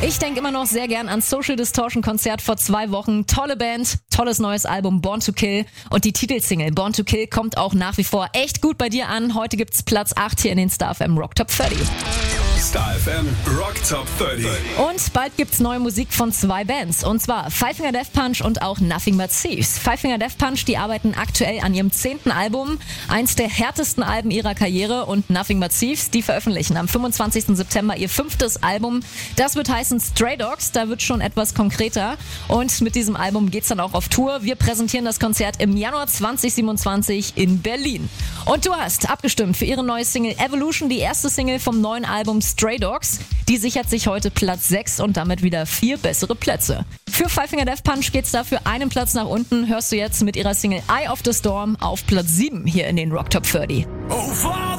Ich denke immer noch sehr gern an Social Distortion Konzert vor 2 Wochen. Tolle Band, tolles neues Album Born to Kill und die Titelsingle Born to Kill kommt auch nach wie vor echt gut bei dir an. Heute gibt's Platz 8 hier in den Star FM Rock Top 30. Star FM Rock Top 30. Und bald gibt's neue Musik von 2 Bands. Und zwar Five Finger Death Punch und auch Nothing But Thieves. Five Finger Death Punch, die arbeiten aktuell an ihrem 10. Album. Eins der härtesten Alben ihrer Karriere. Und Nothing But Thieves, die veröffentlichen am 25. September ihr 5. Album. Das wird heißen Stray Dogs. Da wird schon etwas konkreter. Und mit diesem Album geht's dann auch auf Tour. Wir präsentieren das Konzert im Januar 2027 in Berlin. Und du hast abgestimmt für ihre neue Single Evolution, die erste Single vom neuen Album Stray Dogs. Die sichert sich heute Platz 6 und damit wieder 4 bessere Plätze. Für Five Finger Death Punch geht's dafür einen Platz nach unten. Hörst du jetzt mit ihrer Single Eye of the Storm auf Platz 7 hier in den Rock Top 30.